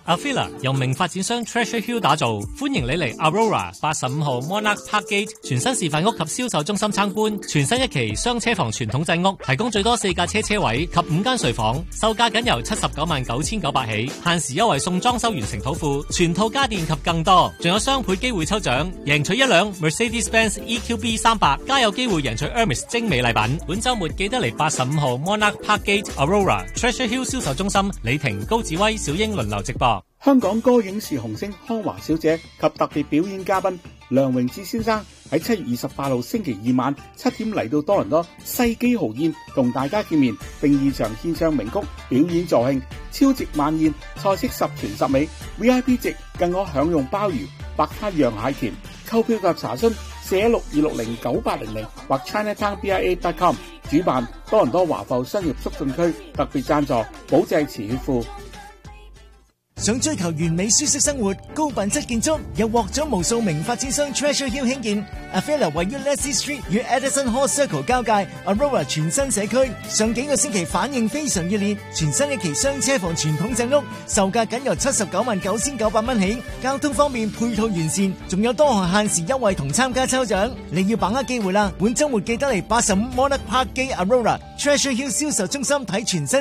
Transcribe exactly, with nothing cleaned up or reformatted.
Avila 由名發展商 Treasure Hill 打造，歡迎你嚟 Aurora 八十五號 Monarch Park Gate 全新示範屋及銷售中心參觀。全新一期雙車房傳統製屋，提供最多四架車車位及五間睡房，售價僅由七十九萬九千九百起，限時優惠送裝修完成土庫、全套家電及更多，仲有雙倍機會抽獎，贏取一輛 Mercedes-Benz E Q B 三百，加有機會贏取 Hermes 精美禮品。本週末記得嚟八十五號 Monarch Park Gate Aurora Treasure Hill 銷售中心，李婷、高志威、小英輪流直播。 香港歌影視紅星康華小姐及特別表演嘉賓梁榮志先生喺七月二十八號星期二晚七點嚟到多倫多世紀豪宴同大家見面，並現場獻唱名曲表演助興，超值晚宴，菜式十全十美 ，V I P 席更可享用鮑魚、白蝦洋蟹鉗。購票及查詢四一六二六零九八零零或 Chinatown B I A dot com。主辦多倫多華埠商業促進區，特別贊助保濟慈血庫。 想追求完美舒適生活、高品質建築，又獲咗無數名發展商 Treasure Hill 興建 Avila 位於 Leslie Street 與 Edison Hall Circle 交界 Aurora 全新社區，上幾個星期反應非常熱烈。全新一期雙車房傳統正屋，售價僅由七十九萬九千九百蚊起，交通方面配套完善，仲有多項限時優惠同參加抽獎，你要把握機會啦！本週末記得嚟八十五 Monarch Park Gate Aurora Treasure Hill 銷售中心睇全新